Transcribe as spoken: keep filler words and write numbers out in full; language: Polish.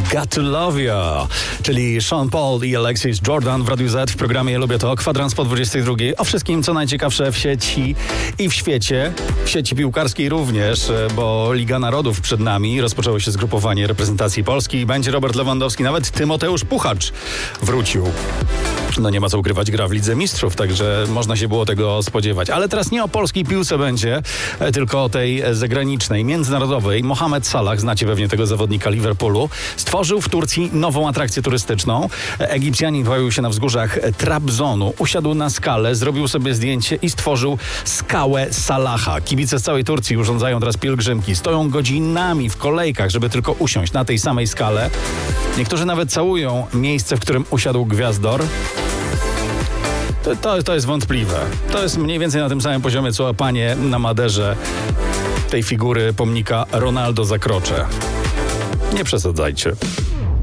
Got to Love You, czyli Sean Paul i Alexis Jordan w Radiu Z w programie Lubię To. Kwadrans po dwudziestej drugiej. O wszystkim, co najciekawsze w sieci i w świecie. W sieci piłkarskiej również, bo Liga Narodów przed nami. Rozpoczęło się zgrupowanie reprezentacji Polski. Będzie Robert Lewandowski, nawet Tymoteusz Puchacz wrócił. No nie ma co ukrywać, gra w Lidze Mistrzów, także można się było tego spodziewać. Ale teraz nie o polskiej piłce będzie, tylko o tej zagranicznej, międzynarodowej. Mohamed Salah, znacie pewnie tego zawodnika Liverpoolu, stworzył w Turcji nową atrakcję turystyczną. Egipcjanin pojawił się na wzgórzach Trabzonu, usiadł na skale, zrobił sobie zdjęcie i stworzył skałę Salaha. Kibice z całej Turcji urządzają teraz pielgrzymki, stoją godzinami w kolejkach, żeby tylko usiąść na tej samej skale. Niektórzy nawet całują miejsce, w którym usiadł gwiazdor. To, to, to jest wątpliwe. To jest mniej więcej na tym samym poziomie, co łapanie na Maderze tej figury pomnika Ronaldo Zakrocze. Nie przesadzajcie.